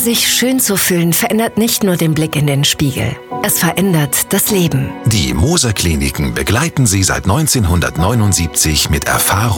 Sich schön zu fühlen verändert nicht nur den Blick in den Spiegel. Es verändert das Leben. Die Moser Kliniken begleiten Sie seit 1979 mit Erfahrung